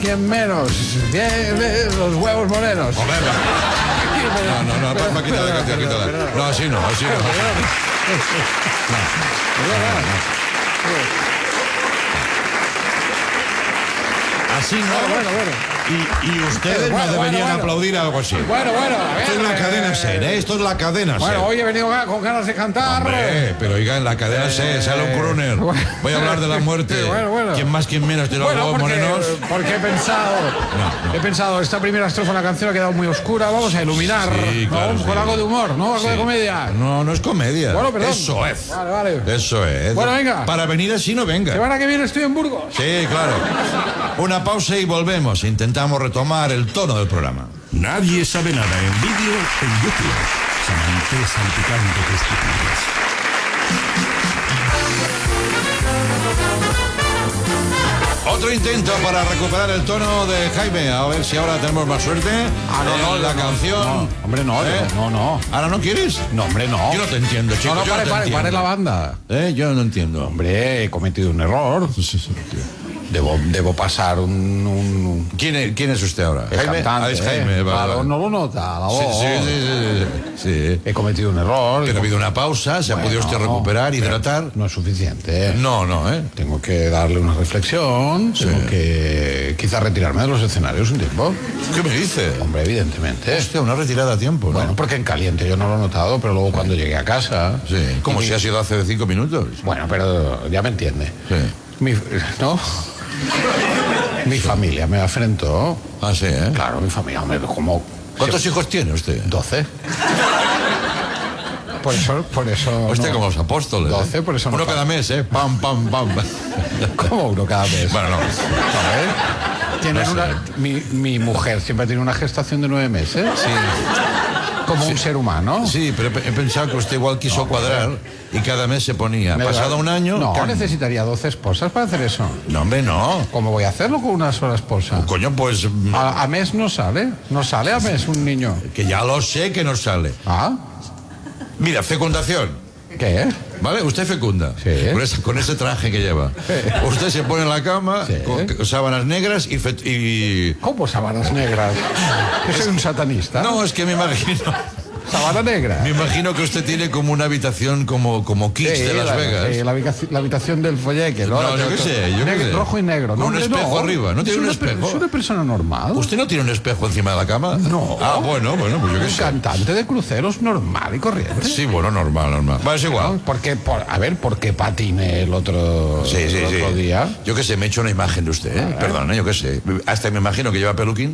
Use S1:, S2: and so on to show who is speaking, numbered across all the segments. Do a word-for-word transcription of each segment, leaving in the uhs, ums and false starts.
S1: ¿Quién menos? Bien, bien, los huevos morenos.
S2: Hombre, no, no, no, no, no, quítala, quítala, quítala. No, así no, así no. Así no.
S1: Bueno, bueno.
S2: Y, y ustedes
S1: Bueno,
S2: no deberían
S1: bueno, bueno.
S2: aplaudir algo así.
S1: Bueno, bueno, a ver.
S2: Esto es la cadena SER, ¿eh? Esto es la cadena SER.
S1: Bueno, hoy he venido con ganas de cantar.
S2: Hombre, pero oiga, en la cadena SER sale un crooner. Voy a hablar de la muerte.
S1: Sí, bueno, bueno.
S2: ¿Quién más, quién menos de los
S1: Bueno,
S2: huevos
S1: porque,
S2: morenos?
S1: porque he pensado,
S2: No, no.
S1: he pensado, esta primera estrofa de la canción ha quedado muy oscura, vamos a iluminar,
S2: Sí,
S1: ¿no?
S2: claro,
S1: Con
S2: sí.
S1: algo de humor, ¿no? Algo
S2: Sí.
S1: de comedia.
S2: No, no es comedia.
S1: Bueno, perdón.
S2: Eso es.
S1: Vale, vale.
S2: Eso es.
S1: Bueno, venga.
S2: Para venir así no venga.
S1: Semana que viene estoy en Burgos.
S2: Sí, claro. Una pausa y volvemos. Intentamos retomar el tono del programa.
S3: Nadie sabe nada en vídeo en YouTube. Samantha salpicante testículos.
S2: Otro intento para recuperar el tono de Jaime. A ver si ahora tenemos más suerte.
S1: Ah, no,
S2: en
S1: no,
S2: la
S1: no,
S2: canción.
S1: no, hombre, no,
S2: ¿Eh?
S1: no, no.
S2: ¿Ahora no quieres?
S1: No, hombre, no.
S2: Yo no te entiendo, chico.
S1: No, no,
S2: yo
S1: pare,
S2: te
S1: pare,
S2: entiendo.
S1: pare la banda.
S2: ¿Eh? Yo no entiendo.
S1: Hombre, he cometido un error. Debo, debo pasar un... un- un-
S2: ¿Quién es, quién es usted ahora?
S1: el
S2: Jaime.
S1: cantante,
S2: Ah, es Jaime.
S1: ¿eh?
S2: vale,
S1: Claro,
S2: vale.
S1: no lo nota, la
S2: Sí,
S1: voz.
S2: sí, sí, sí, sí, sí.
S1: He cometido un error.
S2: Pero ha habido una pausa, se ha
S1: Bueno,
S2: podido usted recuperar,
S1: pero
S2: hidratar.
S1: No es suficiente.
S2: No, no, ¿eh?
S1: Tengo que darle una reflexión,
S2: Sí.
S1: tengo que quizás retirarme de los escenarios un tiempo.
S2: ¿Qué me dice?
S1: Hombre, evidentemente.
S2: Hostia, una retirada a tiempo, ¿no?
S1: Bueno, porque en caliente yo no lo he notado, pero luego cuando llegué a casa...
S2: Sí, como
S1: y-
S2: si ha sido hace cinco minutos.
S1: Bueno, pero ya me entiende.
S2: Sí.
S1: Mi, ¿no? Mi familia me afrentó.
S2: Ah, sí, ¿eh?
S1: Claro, mi familia, hombre, como...
S2: ¿Cuántos hijos tiene usted?
S1: doce. Por eso, por eso...
S2: Usted
S1: no-
S2: como los apóstoles. ¿eh?
S1: doce, por eso no
S2: Uno
S1: pa-
S2: cada mes, ¿eh? Pam, pam, pam.
S1: ¿Cómo uno cada vez?
S2: Bueno, no.
S1: ¿Sabes? Tienen
S2: No sé.
S1: una, mi, mi mujer siempre tiene una gestación de nueve meses.
S2: Sí.
S1: Como un ser humano.
S2: Sí, pero he he pensado que usted igual quiso cuadrar y cada mes se ponía.
S1: Me da-
S2: Pasado un año.
S1: No,
S2: ¡cam!
S1: necesitaría doce esposas para hacer eso.
S2: No, hombre, no.
S1: ¿Cómo voy a hacerlo con una sola esposa?
S2: Coño, pues.
S1: A, a mes no sale. No sale a mes un niño.
S2: Que ya lo sé que no sale.
S1: ¿Ah?
S2: Mira, fecundación.
S1: ¿Qué?
S2: ¿Vale? Usted fecunda.
S1: Sí.
S2: Con ese, con ese traje que lleva. Usted se pone en la cama
S1: Sí.
S2: con, con sábanas negras y, fe- y.
S1: ¿Cómo sábanas negras? ¿Que soy un satanista?
S2: No, es que me imagino.
S1: ¿Sábana negra?
S2: Me imagino que usted tiene como una habitación como, como Kiss
S1: Sí,
S2: de Las
S1: la,
S2: Vegas.
S1: sí, la, habica- la habitación del folleque, ¿no?
S2: No, yo qué sé, yo qué
S1: Negro-
S2: sé.
S1: Rojo y negro.
S2: Con
S1: No,
S2: un
S1: hombre,
S2: espejo
S1: no.
S2: arriba, ¿no tiene
S1: Es
S2: un
S1: una per-
S2: espejo?
S1: Es una persona normal.
S2: ¿Usted no tiene un espejo encima de la cama?
S1: No.
S2: Ah, bueno, bueno, pues yo qué
S1: Un
S2: sé.
S1: cantante de cruceros normal y corriente.
S2: Sí, bueno, normal, normal. Vale, es igual.
S1: Porque, por, a ver, ¿por qué patiné el otro,
S2: Sí, sí,
S1: el
S2: sí.
S1: otro día?
S2: Yo qué sé, me he hecho una imagen de usted, ¿eh? Perdón, ¿eh? Yo qué sé. Hasta me imagino que lleva peluquín.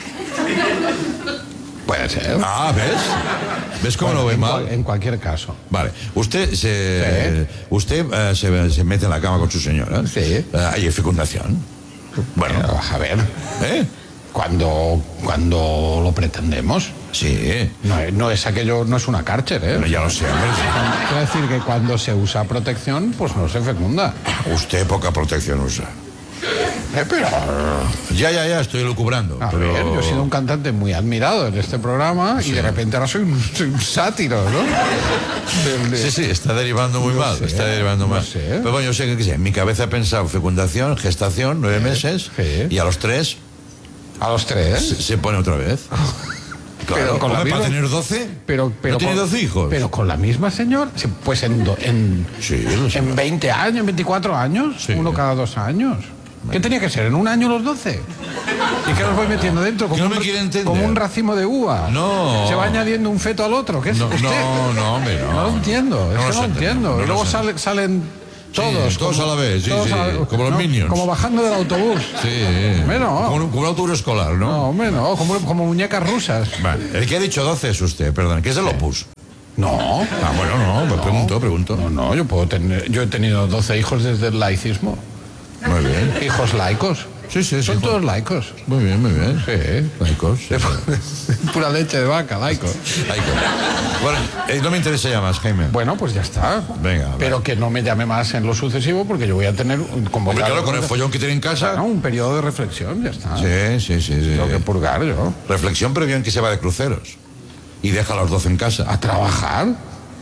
S1: Puede ser.
S2: Ah, ¿ves? ¿Ves cómo
S1: Bueno,
S2: lo ve
S1: en,
S2: mal?
S1: cual- en cualquier caso.
S2: Vale. Usted se, usted eh, se, se mete en la cama con su señora.
S1: Sí.
S2: Eh, ahí hay fecundación. Bueno.
S1: Pero, a ver,
S2: ¿Eh?
S1: cuando, cuando lo pretendemos,
S2: Sí.
S1: no, es- no es aquello, no es una cárcel, ¿eh?
S2: Bueno, ya lo sé, hombre.
S1: Quiero decir que cuando se usa protección, pues no se fecunda.
S2: Usted poca protección usa.
S1: Eh, pero,
S2: Ya, ya, ya, estoy lucubrando.
S1: a
S2: pero...
S1: ver, yo he sido un cantante muy admirado en este programa y de repente ahora soy un, soy un sátiro, ¿no? Del- de-
S2: Sí, sí, está derivando muy
S1: No
S2: mal,
S1: sé,
S2: está derivando
S1: no
S2: mal.
S1: sé.
S2: Pero bueno, yo sé que qué sé, en mi cabeza he pensado fecundación, gestación, nueve meses,
S1: sí.
S2: y a los tres
S1: A los tres.
S2: se, se pone otra vez. Claro,
S1: Pero con la
S2: hombre, para
S1: misma-
S2: tener doce,
S1: Pero, pero
S2: ¿no tiene
S1: con-
S2: doce hijos?
S1: Pero con la misma señora. Sí, pues en, do- en,
S2: Sí, lo sé.
S1: en veinte años, en veinticuatro años,
S2: Sí.
S1: uno cada dos años. ¿Qué tenía que ser? ¿En un año los doce? ¿Y qué los voy metiendo dentro?
S2: Que
S1: Como,
S2: no me
S1: un,
S2: quiere entender.
S1: como un racimo de uva.
S2: No.
S1: Se va añadiendo un feto al otro. ¿Qué es
S2: No,
S1: usted?
S2: no, no, hombre, no.
S1: No lo entiendo.
S2: No
S1: es
S2: lo
S1: que no
S2: sé
S1: lo
S2: entender,
S1: entiendo.
S2: no
S1: y
S2: lo
S1: luego
S2: sé.
S1: sale- salen todos.
S2: todos a la vez, sí, sí, como los Minions.
S1: Como bajando del autobús.
S2: Sí.
S1: Hombre, no.
S2: Como, un- como un autobús escolar, ¿no?
S1: No, hombre, no. Como, como muñecas rusas.
S2: Vale. El que ha dicho doce es usted, perdón, que es el Opus.
S1: No.
S2: Ah, bueno, no, me pregunto, pregunto.
S1: No, no, yo puedo tener. Yo he tenido doce hijos desde el laicismo.
S2: Muy bien.
S1: Hijos laicos.
S2: Sí, sí, sí.
S1: Son todos laicos.
S2: Muy bien, muy bien.
S1: Sí.
S2: Laicos. sí, sí.
S1: Pura leche de vaca, laicos.
S2: Laicos. Bueno, eh, no me interesa ya más, Jaime.
S1: Bueno, pues ya está.
S2: Venga, vale.
S1: Pero que no me llame más en lo sucesivo porque yo voy a tener un
S2: Hombre,
S1: convocado.
S2: claro, con el follón que tiene en casa.
S1: Claro, un periodo de reflexión, ya está.
S2: Sí, sí, sí, sí.
S1: Tengo que purgar yo.
S2: Reflexión previa en que se va de cruceros. Y deja a los doce en casa.
S1: A trabajar.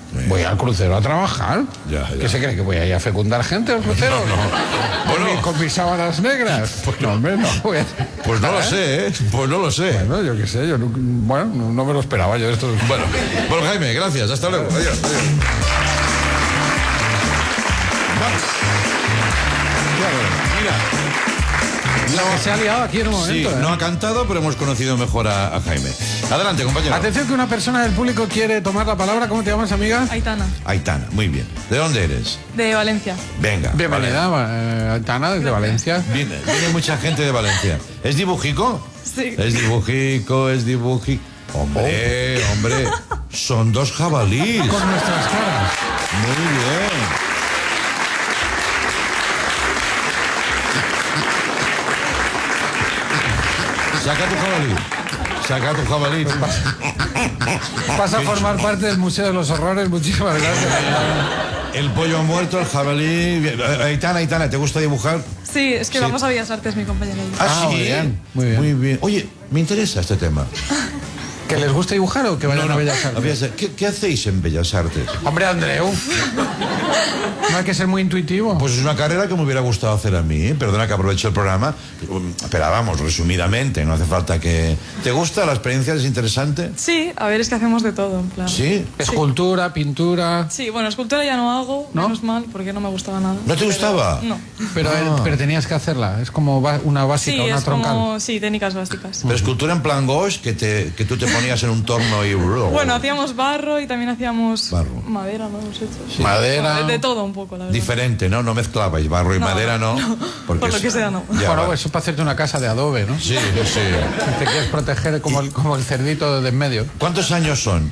S1: Voy al crucero a trabajar.
S2: Ya, ya.
S1: ¿Qué se cree? ¿Que voy a ir a fecundar gente al crucero?
S2: No, no.
S1: ¿Con,
S2: Bueno.
S1: mi- con mis sábanas negras? Pues no, hombre, no voy a...
S2: Pues no lo sé, ¿eh? Pues no lo sé.
S1: Bueno, yo qué sé, yo no, bueno, no, no me lo esperaba yo esto.
S2: Bueno, bueno, Jaime, gracias. Hasta luego. Adiós. adiós. Vamos. Mira.
S1: La que se ha liado aquí en un
S2: Sí,
S1: momento. ¿eh?
S2: no ha cantado, pero hemos conocido mejor a, a Jaime. Adelante, compañero.
S1: Atención que una persona del público quiere tomar la palabra. ¿Cómo te llamas, amiga?
S4: Aitana,
S2: Aitana, muy bien. ¿De dónde eres?
S4: de Valencia.
S2: Venga.
S1: Bienvenida, eh, Aitana, desde Valencia.
S2: Vale. Viene, viene mucha gente de Valencia. ¿Es dibujico?
S4: Sí.
S2: Es dibujico, es dibujico. Hombre, hombre, son dos jabalíes.
S1: Con nuestras caras.
S2: Muy bien. Saca tu jabalí. Saca tu jabalí.
S1: Vas a formar parte del Museo de los Horrores. Muchísimas gracias.
S2: El pollo muerto, el jabalí. Aitana, Aitana, ¿te gusta dibujar?
S4: Sí, es que
S2: Sí.
S4: vamos a Bellas Artes, mi compañera y yo.
S2: Ah,
S1: Ah,
S2: sí.
S1: muy bien, muy bien.
S2: Muy bien. Oye, me interesa este tema.
S1: ¿Que les gusta dibujar o que vayan
S2: No, no,
S1: a Bellas Artes?
S2: a Bellas Artes. ¿Qué, qué hacéis en Bellas Artes?
S1: Hombre, Andreu. No hay que ser muy intuitivo.
S2: Pues es una carrera que me hubiera gustado hacer a mí. Perdona que aproveche el programa. Pero vamos, resumidamente, no hace falta que... ¿Te gusta? ¿La experiencia es interesante?
S4: Sí, a ver, es que hacemos de todo, en plan.
S2: ¿Sí?
S1: Escultura, pintura.
S4: Sí, bueno, escultura ya no hago,
S1: ¿No?
S4: menos mal, porque no me gustaba nada.
S2: ¿No te gustaba?
S4: No.
S1: Pero,
S2: Ah.
S1: pero tenías que hacerla. Es como ba- una básica,
S4: Sí,
S1: una
S4: es
S1: troncal.
S4: como, sí, técnicas básicas.
S2: Pero escultura en plan gauche, que, te, que tú te ponías en un torno y...
S4: Bueno, hacíamos barro y también hacíamos
S2: Barro.
S4: madera, ¿no? Hemos hecho.
S1: Madera.
S4: De, de todo un poco, la verdad.
S2: Diferente, ¿no? No mezclabais barro y
S4: No,
S2: madera, ¿no?
S4: no.
S2: Porque
S4: Por lo
S2: es-
S4: que sea, no.
S2: Ya,
S1: Bueno,
S2: va.
S1: pues eso es para hacerte una casa de adobe, ¿no?
S2: Sí, sí.
S1: Si te quieres proteger como el, como el cerdito de en medio.
S2: ¿Cuántos años son?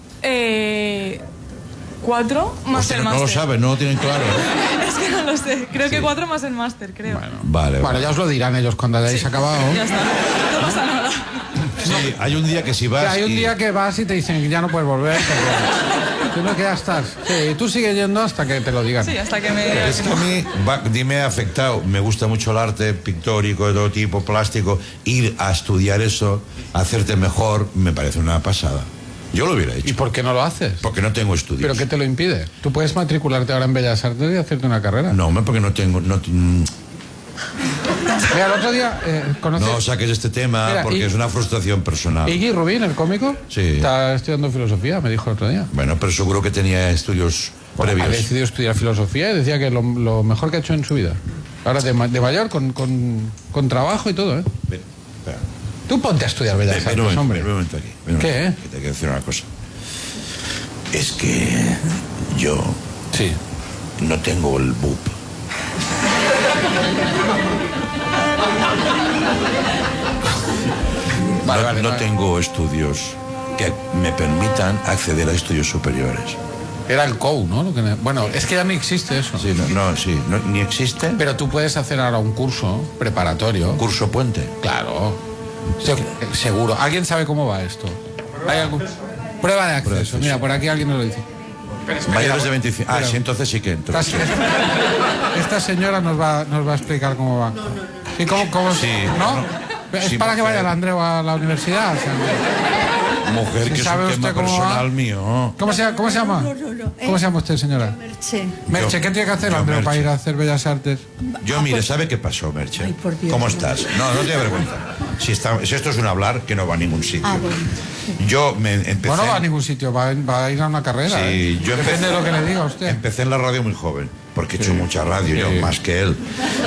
S4: Eh, ¿Cuatro? Más
S2: Hostia,
S4: el
S2: no
S4: máster.
S2: lo saben, no lo tienen claro. ¿eh?
S4: Es que no lo sé. Creo que cuatro más el máster, creo.
S2: Vale,
S1: Bueno,
S2: vale.
S1: ya os lo dirán ellos cuando hayáis acabado.
S4: Ya está. No pasa nada.
S2: Sí, hay un día que si vas...
S1: Que hay un
S2: y-
S1: día que vas y te dicen que ya no puedes volver. Porque tú no que ya estás. Sí, tú sigues yendo hasta que te lo digan.
S4: Sí, hasta que me diga
S2: Es
S4: que
S2: que a
S4: no.
S2: mí va- me ha afectado, me gusta mucho el arte pictórico de todo tipo, plástico, ir a estudiar eso, hacerte mejor, me parece una pasada. Yo lo hubiera
S1: ¿Y
S2: hecho,
S1: por qué no lo haces?
S2: porque no tengo estudios.
S1: ¿Pero qué te lo impide? Tú puedes matricularte ahora en Bellas Artes y hacerte una carrera.
S2: No, hombre, porque no tengo... No, mm,
S1: Mira, el otro día eh, conocí
S2: no saques este tema
S1: Mira,
S2: porque
S1: y-
S2: es una frustración personal.
S1: Iggy Rubin, el cómico.
S2: Sí.
S1: Está estudiando filosofía, me dijo el otro día.
S2: Bueno, pero seguro que tenía estudios
S1: Ha
S2: previos.
S1: decidido estudiar filosofía y decía que lo, lo mejor que ha hecho en su vida. Ahora de, ma- de mayor, con, con, con trabajo y todo, ¿eh?
S2: Ven, espera.
S1: Tú ponte a estudiar Bellas
S2: Ven, ven
S1: Artes,
S2: un momento,
S1: hombre.
S2: ven un momento aquí. ven un
S1: ¿Qué,
S2: momento,
S1: eh?
S2: que te quiero decir una cosa. Es que yo
S1: Sí.
S2: no tengo el B U P.
S1: Vale,
S2: no
S1: vale,
S2: no
S1: vale.
S2: tengo estudios que me permitan acceder a estudios superiores.
S1: Era el C O U, ¿no? Lo que ne- bueno, es que ya no existe eso.
S2: Sí, no, no, sí, no- ni existe
S1: Pero tú puedes hacer ahora un curso preparatorio.
S2: curso puente.
S1: Claro. Se- seguro. ¿Alguien sabe cómo va esto? ¿Hay algún... Prueba de acceso.
S2: acceso.
S1: Mira, por aquí alguien nos lo dice.
S2: Mayores de veinticinco. Ah,
S1: Pero-
S2: sí, entonces sí que entro.
S1: Esta, esta señora nos va, nos va a explicar cómo va. ¿Y cómo, cómo
S2: Sí,
S1: ¿no?
S2: no.
S1: Es
S2: Sí,
S1: para que
S2: mujer.
S1: vaya el Andreu a la universidad. o sea,
S2: Mujer,
S1: ¿Sí
S2: que es
S1: sabe
S2: un
S1: usted
S2: tema
S1: cómo va?
S2: personal mío.
S1: ¿Cómo se, cómo se llama?
S5: No, no, no.
S1: ¿Cómo se llama usted, señora?
S5: Merche.
S1: Merche, ¿qué tiene que hacer
S2: yo,
S1: Andreu para
S2: Merche.
S1: ir a hacer Bellas Artes?
S2: Yo,
S5: Ah,
S2: mire,
S5: pues-
S2: ¿sabe qué pasó, Merche?
S5: Ay, por Dios.
S2: ¿Cómo estás? No, no te da vergüenza. Si, está- si esto es un hablar, que no va a ningún sitio.
S5: Ah, bueno.
S2: Yo me empecé...
S1: Bueno, no va a ningún sitio, va, va a ir a una carrera.
S2: Sí,
S1: ¿eh?
S2: yo
S1: Depende
S2: empecé-
S1: de lo que le diga a usted.
S2: Empecé en la radio muy joven, porque he hecho mucha radio,
S1: Sí.
S2: yo más que él.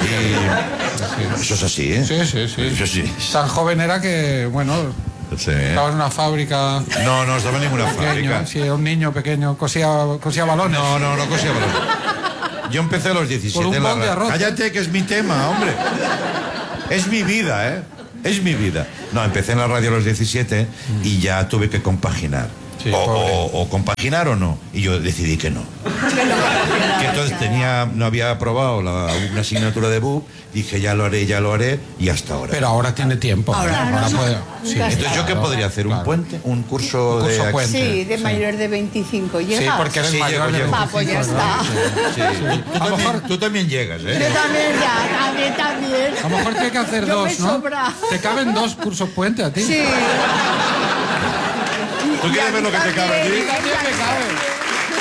S2: Y eso es así, ¿eh?
S1: Sí, sí, sí.
S2: Eso sí.
S1: Tan joven era que, bueno,
S2: Sí.
S1: estaba en una fábrica
S2: No, no estaba en ninguna
S1: pequeño,
S2: fábrica.
S1: sí, era un niño pequeño, cosía, cosía balones.
S2: No, no, no cosía balón. Yo empecé a los diecisiete
S1: Por un
S2: en la
S1: bol de
S2: radio.
S1: arroz.
S2: Cállate, que es mi tema, hombre. Es mi vida, ¿eh? Es mi vida. No, empecé en la radio a los diecisiete y ya tuve que compaginar.
S1: Sí,
S2: o,
S1: pobre.
S2: o- o compaginar o no. Y yo decidí que no. Que entonces tenía, no había aprobado la, una asignatura de B U P. Dije, ya lo haré, ya lo haré. Y hasta ahora.
S1: Pero ahora tiene tiempo.
S5: Ahora no.
S1: puede. Sí,
S5: Nunca
S2: Entonces, ¿yo qué
S1: claro,
S2: podría hacer? ¿Un
S1: claro.
S2: puente? ¿Un curso,
S1: Un curso
S2: de...?
S1: puente.
S5: Sí, de
S1: Sí.
S5: mayor de veinticinco. ¿Llegas?
S1: Sí, porque eres
S2: Sí,
S1: mayor
S2: llego,
S1: de
S2: llego.
S5: Ah, pues ya
S1: veinticinco,
S5: está.
S1: ¿no?
S2: Sí. Tú, tú
S1: A lo
S2: también,
S1: mejor-
S2: tú también llegas,
S5: Yo
S2: ¿eh?
S5: también, ya, también, también.
S1: A lo mejor tiene que hacer
S5: Yo me
S1: dos, ¿no?
S5: sobra.
S1: Te caben dos cursos puente a ti.
S5: Sí.
S2: ¿Tú quieres ver lo que te cabe a ti?
S1: También me cabe.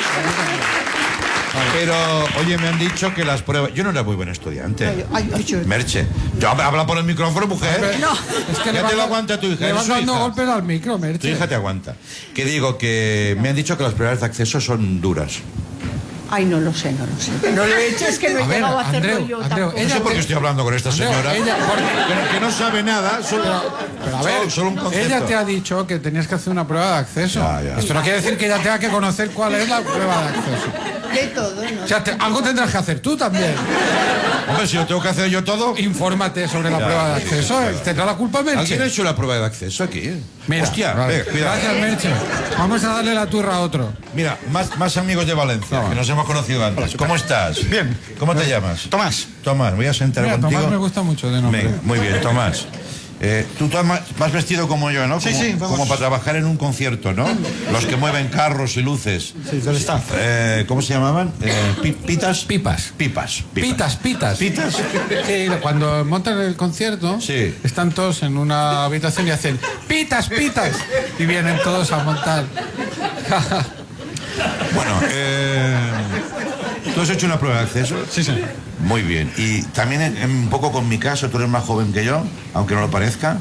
S2: Pero, oye, me han dicho que las pruebas... Yo no era muy buen estudiante.
S5: Ay, ay, ay, yo-
S2: Merche, yo habla habla por el micrófono, mujer.
S5: No.
S1: Es que
S2: Ya
S1: le
S2: te lo
S1: vas-
S2: aguanta tu hija.
S1: Le
S2: eres
S1: vas
S2: su
S1: dando
S2: hija.
S1: golpes al micro,
S2: Tu
S1: Merche.
S2: hija te aguanta. Que digo que me han dicho que las pruebas de acceso son duras.
S5: Ay, no lo sé, no lo sé. No lo he hecho, es que no he
S1: A ver,
S5: llegado a hacerlo
S1: Andreu,
S5: yo
S1: Andreu,
S5: tampoco.
S2: No
S1: Ella
S2: sé por qué
S1: te-
S2: estoy hablando con esta
S1: Andreu,
S2: señora.
S1: ella- porque-
S2: que, que no sabe nada. Solo,
S1: Pero a ver,
S2: solo- solo un concepto.
S1: ella te ha dicho que tenías que hacer una prueba de acceso.
S2: Ya, ya.
S1: Esto no quiere decir que ella tenga que conocer cuál es la prueba de acceso.
S5: De todo, ¿no?
S1: O sea, te- algo tendrás que hacer tú también.
S2: Hombre, si lo tengo que hacer yo todo...
S1: Infórmate sobre la
S2: Ya,
S1: prueba de
S2: sí,
S1: acceso.
S2: claro.
S1: ¿Tendrá la culpa Merche?
S2: ¿Alguien ha hecho la prueba de acceso aquí?
S1: Mira,
S2: Hostia,
S1: vale.
S2: venga, cuidado.
S1: Gracias, Merche. Vamos a darle la turra a otro.
S2: Mira, más, más amigos de Valencia, que nos hemos conocido antes. ¿Cómo estás?
S6: Bien.
S2: ¿Cómo te llamas?
S6: Tomás.
S2: Tomás, voy a sentar
S1: Mira,
S2: contigo.
S1: Tomás me gusta mucho de nombre.
S2: Venga, muy bien, Tomás. Eh, tú Tomás, vas vestido como yo, ¿no?
S6: Sí,
S2: como,
S6: sí, vamos.
S2: como para trabajar en un concierto, ¿no? Los que mueven carros y luces.
S6: Sí, del staff.
S2: Eh, ¿Cómo se llamaban? Eh, pi- ¿Pitas?
S1: Pipas.
S2: Pipas.
S1: Pitas, pitas.
S2: ¿Pitas?
S1: Sí, cuando montan el concierto,
S2: Sí.
S1: están todos en una habitación y hacen pitas, pitas. Y vienen todos a montar.
S2: Bueno, eh, ¿tú has hecho una prueba de acceso?
S6: Sí, sí.
S2: Muy bien. Y también en- en un poco con mi caso, tú eres más joven que yo, aunque no lo parezca.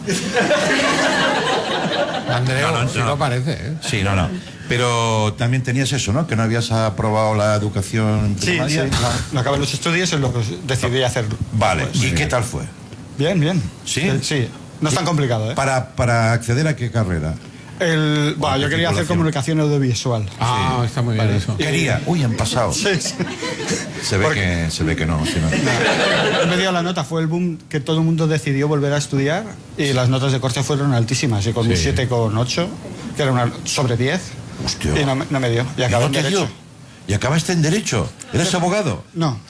S1: Andreu,
S2: No, no,
S1: sí
S2: no.
S1: lo parece, ¿eh?
S2: Sí, no, no. Pero también tenías eso, ¿no? Que no habías aprobado la educación
S6: Sí, sí.
S2: primaria.
S6: No acabé los estudios en lo que decidí hacer.
S2: Vale.
S6: Pues,
S2: ¿Y qué tal fue?
S6: Bien, bien.
S2: ¿Sí?
S6: Eh, Sí. No es tan complicado, ¿eh?
S2: Para, para acceder a qué carrera.
S6: El, bueno, yo quería hacer
S2: titulación.
S6: comunicación audiovisual.
S1: Ah, está muy bien eso.
S2: Quería. Uy, han pasado.
S6: Sí, sí.
S2: Se ve
S6: Porque-
S2: que se ve que no. sí, no.
S6: Me dio la nota, fue el boom que todo el mundo decidió volver a estudiar y las notas de corte fueron altísimas. Y con un siete coma ocho, que era una sobre diez,
S2: Hostia.
S6: y no, me- no me dio. Y
S2: ¿Y
S6: acabé
S2: no
S6: en
S2: te
S6: Derecho.
S2: dio? ¿Y acabaste en Derecho? ¿Eres abogado?
S6: No.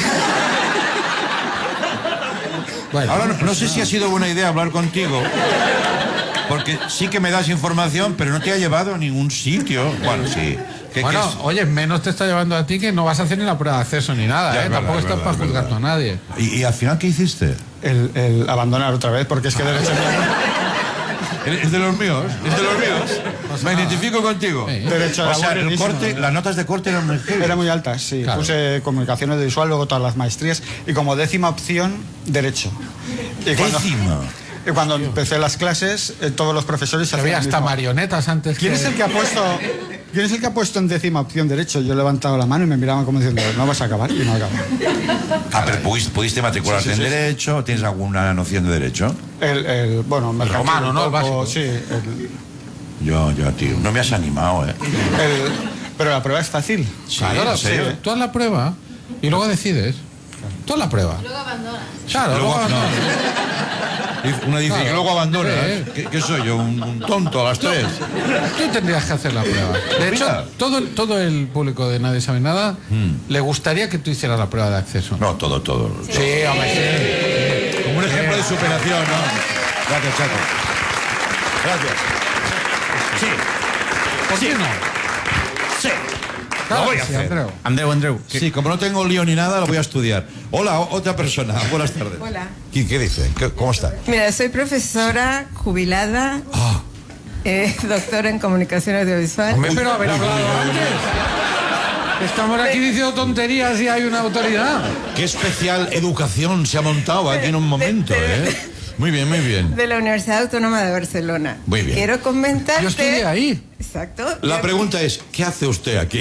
S1: Bueno,
S2: Ahora no, no sé si ha sido buena idea hablar contigo, porque sí que me das información, pero no te ha llevado a ningún sitio. Bueno, sí. ¿Qué-
S1: bueno,
S2: qué es?
S1: oye, menos te está llevando a ti que no vas a hacer ni la prueba de acceso ni nada,
S2: Ya,
S1: ¿eh?
S2: es verdad,
S1: Tampoco
S2: es
S1: estás
S2: verdad,
S1: para
S2: es
S1: juzgar
S2: verdad.
S1: a nadie.
S2: ¿Y, y al final qué hiciste?
S6: El, el abandonar otra vez, porque es que Derecho...
S2: ¿Es de los míos? ¿Es de los míos? Me identifico contigo.
S1: Sí.
S6: Derecho
S2: O
S6: era
S2: sea, el
S6: buenísimo,
S2: corte,
S6: ¿no?
S2: las notas de corte eran muy heavy.
S6: Era muy alta, sí.
S1: Claro.
S6: Puse comunicación audiovisual, luego todas las maestrías y como décima opción, Derecho. Y cuando,
S2: Décima.
S6: y cuando empecé las clases, eh, todos los profesores
S1: Había
S6: hacían lo
S1: hasta
S6: mismo.
S1: marionetas antes.
S6: ¿Quién
S1: que-
S6: es el que ha puesto ¿Quién es el que ha puesto en décima opción Derecho? Yo he levantado la mano y me miraban como diciendo, no vas a acabar, y no acabo.
S2: Ah, pero pudiste, pudiste matricularte
S6: Sí, sí, sí,
S2: en Derecho. ¿Tienes alguna noción de Derecho?
S6: El, el bueno, mercantil
S1: romano,
S6: un
S1: ¿no? El
S6: poco,
S1: básico.
S6: sí. el-
S2: Yo, yo, tío. No me has animado, ¿eh?
S6: el- pero la prueba es fácil.
S1: Claro,
S2: ¿en
S1: la-
S2: serio?
S1: tú haz la prueba y luego decides. Tú haz la prueba. Luego abandonas. Claro, luego,
S2: Luego-
S1: abandonas.
S2: Y Una dice,
S1: Claro.
S2: y luego abandona.
S1: Sí.
S2: ¿eh? ¿Qué, qué soy yo? ¿Un, un tonto a las tres?
S1: Tú tendrías que hacer la prueba. De hecho,
S2: Mira.
S1: todo el, todo el público de Nadie Sabe Nada le gustaría que tú hicieras la prueba de acceso.
S2: No, todo, todo. todo.
S1: Sí, hombre, sí.
S2: Como un ejemplo de superación, ¿no? Gracias, Chaco. Gracias. Sí.
S1: ¿Por qué no?
S2: Sí.
S1: Claro
S2: Lo voy
S1: que
S2: a
S1: sí,
S2: hacer.
S1: Andreu.
S6: Andreu, Andreu.
S2: Sí, como no tengo lío ni nada, lo voy a estudiar. Hola, o- otra persona. Buenas tardes.
S7: Hola.
S2: ¿Qué, qué dice? ¿Qué- ¿Cómo está?
S7: Mira, soy profesora jubilada,
S2: Ah,
S7: eh, doctora en comunicación audiovisual.
S1: Hombre, pero haber hablado antes. Estamos aquí diciendo tonterías y hay una autoridad.
S2: qué especial educación se ha montado aquí en un momento, ¿eh? Muy bien, muy bien.
S7: De la Universidad Autónoma de Barcelona.
S2: Muy bien.
S7: Quiero comentarte.
S1: Yo estudié ahí.
S7: Exacto.
S2: La
S7: Yo-
S2: pregunta es, ¿qué hace usted aquí?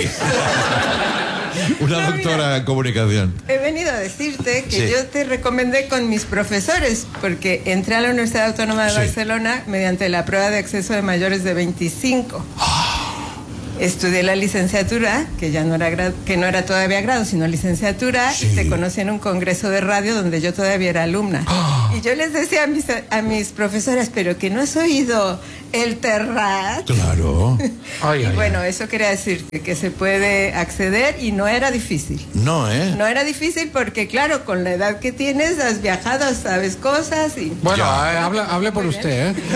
S2: Una
S7: No,
S2: doctora
S7: mira.
S2: en comunicación.
S7: He venido a decirte que
S2: Sí.
S7: yo te recomendé con mis profesores, porque entré a la Universidad Autónoma de
S2: Sí.
S7: Barcelona mediante la prueba de acceso de mayores de veinticinco. Estudié la licenciatura, que ya no era gra- que no era todavía grado, sino licenciatura,
S2: Sí.
S7: y te conocí en un congreso de radio donde yo todavía era alumna. Y yo les decía a mis, a mis profesoras, pero que no has oído el Terrat.
S2: Claro.
S1: Ay,
S7: Y
S1: ay,
S7: bueno, eso quería decir que, que se puede acceder y no era difícil.
S2: No, ¿eh?
S7: No era difícil porque, claro, con la edad que tienes, has viajado, sabes cosas y...
S1: Bueno,
S2: Ya.
S1: eh, hable, hable por usted, ¿eh?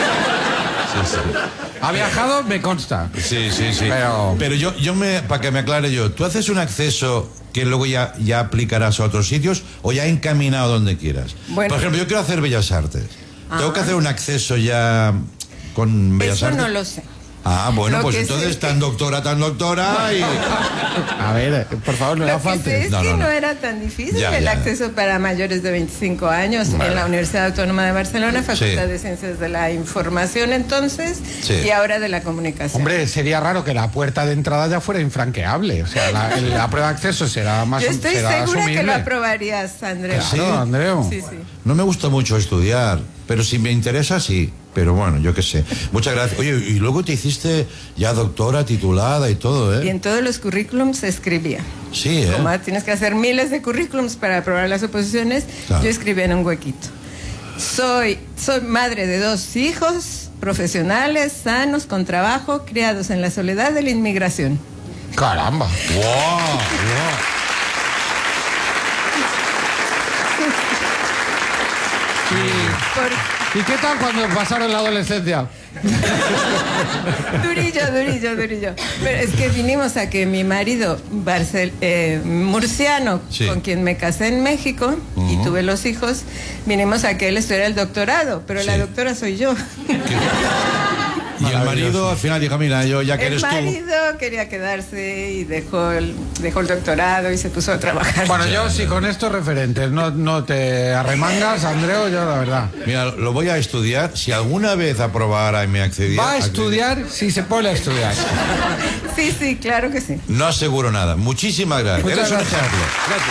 S1: Ha viajado, me consta.
S2: Sí, sí, sí.
S1: Pero-
S2: Pero yo, yo me, para que me aclare yo, ¿tú haces un acceso que luego ya, ya aplicarás a otros sitios o ya encaminado donde quieras?
S7: Bueno.
S2: Por ejemplo, yo quiero hacer Bellas Artes. ¿Tengo
S7: Ajá.
S2: que hacer un acceso ya con Bellas
S7: Eso
S2: Artes?
S7: no lo sé.
S2: Ah, bueno,
S7: Lo
S2: pues
S7: que
S2: entonces
S7: sé
S2: tan doctora, tan doctora y...
S1: A ver, por favor, no
S7: Lo
S1: la
S7: que sé
S1: faltes.
S7: es
S2: No,
S7: que
S2: no,
S7: no,
S2: no.
S7: era tan difícil
S2: Ya,
S7: el
S2: ya.
S7: acceso para mayores de veinticinco años
S2: Vale.
S7: en la Universidad Autónoma de Barcelona, Facultad
S2: Sí.
S7: de Ciencias de la Información entonces
S2: Sí.
S7: y ahora de la Comunicación.
S1: Hombre, sería raro que la puerta de entrada ya fuera infranqueable. O sea, la, el- la prueba de acceso será más
S7: Yo estoy
S1: será
S7: segura
S1: asumible.
S7: que lo aprobarías, Andrés.
S2: ¿Sí?
S1: Claro, Andreu.
S7: Sí, sí.
S2: No me gusta mucho estudiar, pero si me interesa, sí. Pero bueno, yo qué sé. Muchas gracias. Oye, y luego te hiciste ya doctora, titulada y todo,
S7: Y
S2: ¿eh?
S7: en todos los currículums se escribía.
S2: Sí, ¿eh?
S7: Como tienes que hacer miles de currículums para aprobar las oposiciones,
S2: Claro.
S7: yo escribía en un huequito. Soy, soy madre de dos hijos profesionales, sanos, con trabajo, criados en la soledad de la inmigración.
S1: Caramba.
S2: ¡Wow! wow.
S7: Por-
S1: ¿Y qué tal cuando pasaron la adolescencia?
S7: Durillo, durillo, durillo. Pero es que vinimos a que mi marido, Barcel, eh, murciano,
S2: Sí.
S7: con quien me casé en México y tuve los hijos, vinimos a que él estudiara el doctorado, pero la
S2: Sí.
S7: doctora soy yo.
S2: Y el marido al final dijo, mira, yo ya que
S7: El
S2: eres tú...
S7: marido quería quedarse y dejó el, dejó el doctorado y se puso a trabajar.
S1: Bueno, yo si con estos referentes no, no te arremangas, Andreu, yo la verdad.
S2: Mira, lo voy a estudiar. Si alguna vez aprobara y me accediera...
S1: Va a estudiar si se pone a estudiar.
S7: Sí, sí, claro que sí.
S2: No aseguro nada. Muchísimas gracias.
S1: Muchas
S2: Eres un
S1: gracias.
S2: ejemplo.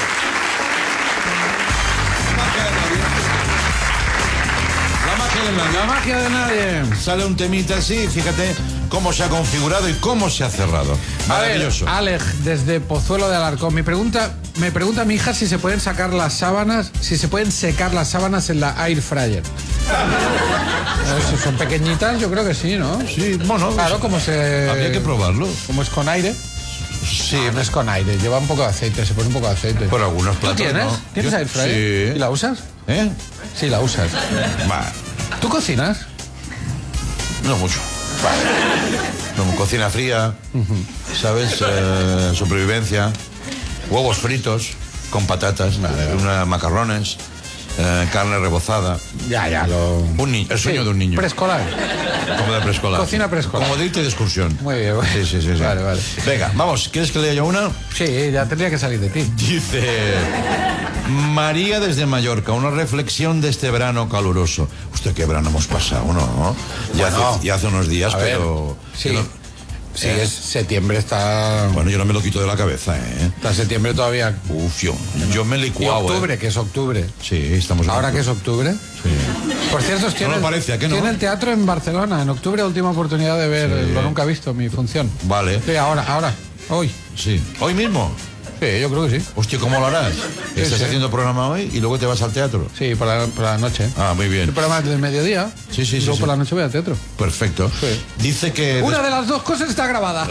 S2: La magia del
S1: La
S2: nadie.
S1: magia de nadie.
S2: Sale un temita así, fíjate cómo se ha configurado y cómo se ha cerrado.
S1: A ver,
S2: Maravilloso.
S1: Alex, desde Pozuelo de Alarcón, me pregunta, me pregunta mi hija si se pueden sacar las sábanas, si se pueden secar las sábanas en la air fryer. Si son pequeñitas, yo creo que sí, ¿no?
S2: Sí, bueno,
S1: Claro, como se...
S2: habría que probarlo.
S1: Como es con aire. Sí, no es con aire, lleva un poco de aceite, se pone un poco de aceite.
S2: Por algunos
S1: ¿Tú
S2: platos,
S1: tienes?
S2: ¿no?
S1: ¿Tienes
S2: Yo-
S1: air fryer?
S2: sí.
S1: ¿Y la usas?
S2: ¿Eh?
S1: Sí, la usas.
S2: Va,
S1: ¿Tú cocinas?
S2: no mucho. Como cocina fría, ¿sabes? Eh, supervivencia, huevos fritos con patatas, una- macarrones, eh, carne rebozada.
S1: Ya, ya, lo...
S2: Un ni- el sueño
S1: Sí,
S2: de un niño.
S1: Preescolar.
S2: Como de preescolar.
S1: Cocina preescolar.
S2: Como de irte de excursión.
S1: Muy bien, bueno.
S2: Sí, sí, sí, sí.
S1: Vale, vale.
S2: Venga, vamos, ¿quieres que lea yo una?
S1: Sí, ya tendría que salir de ti.
S2: Dice María desde Mallorca, una reflexión de este verano caluroso. Usted qué verano hemos pasado, ¿no? Ya,
S1: Bueno,
S2: hace, ya hace unos días,
S1: a ver,
S2: pero...
S1: sí.
S2: pero-
S1: Sí,
S2: eh,
S1: es septiembre, está...
S2: Bueno, yo no me lo quito de la cabeza, ¿eh?
S1: Está septiembre todavía.
S2: Uf, yo, yo me he
S1: Y
S2: licuado,
S1: octubre,
S2: ¿eh?
S1: que es octubre.
S2: Sí, estamos... en
S1: Ahora que es
S2: octubre.
S1: octubre.
S2: Sí.
S1: Por cierto, tiene,
S2: lo parece, ¿a qué no?
S1: tiene el teatro en Barcelona. En octubre, última oportunidad de ver
S2: Sí.
S1: Lo Nunca Visto, mi función.
S2: Vale.
S1: Sí, ahora, ahora, hoy.
S2: Sí. ¿Hoy mismo?
S1: Sí, yo creo que sí.
S2: Hostia, ¿cómo lo harás? Estás
S1: sí.
S2: haciendo programa hoy y luego te vas al teatro.
S1: Sí, por la, por la noche.
S2: Ah, muy bien.
S1: El programa es del mediodía.
S2: Sí, sí,
S1: y
S2: sí,
S1: luego
S2: sí.
S1: por la noche voy al teatro.
S2: Perfecto.
S1: Sí.
S2: Dice que...
S1: Una de las dos cosas está grabada.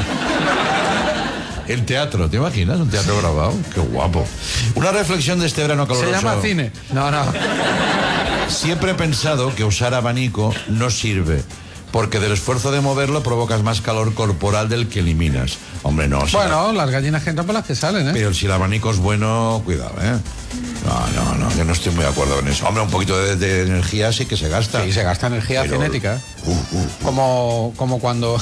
S2: El teatro, ¿te imaginas? Un teatro grabado. Qué guapo. Una reflexión de este verano
S1: Se
S2: caluroso.
S1: llama cine. No, no.
S2: Siempre he pensado que usar abanico no sirve, porque del esfuerzo de moverlo provocas más calor corporal del que eliminas. Hombre, no. si
S1: Bueno, las gallinas que entran por las que salen,
S2: la-
S1: ¿eh?
S2: pero si el abanico es bueno, cuidado, ¿eh? No, no, no, yo no estoy muy de acuerdo con eso. Hombre, un poquito de, de energía sí que se gasta.
S1: Sí, se gasta energía
S2: Pero-
S1: cinética.
S2: Uh, uh.
S1: Como, como cuando...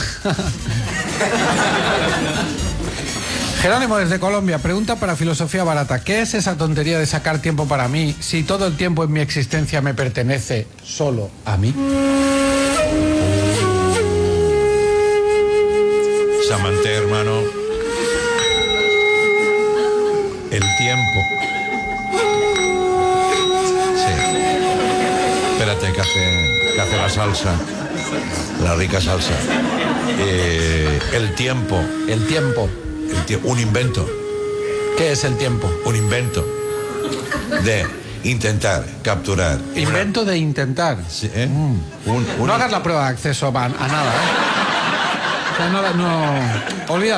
S1: Jerónimo desde Colombia pregunta para Filosofía Barata: ¿qué es esa tontería de sacar tiempo para mí si todo el tiempo en mi existencia me pertenece solo a mí?
S2: Samanté, hermano. El tiempo. Sí. Espérate, que hace, que hace la salsa. La rica salsa. Eh, el tiempo.
S1: El tiempo.
S2: El tie- un invento.
S1: ¿Qué es el tiempo?
S2: Un invento. De intentar capturar. en una-
S1: Invento de intentar.
S2: Sí, ¿eh? Un- un-
S1: No hagas la prueba de acceso a, a nada, ¿eh? O sea, no, no, olvídalo.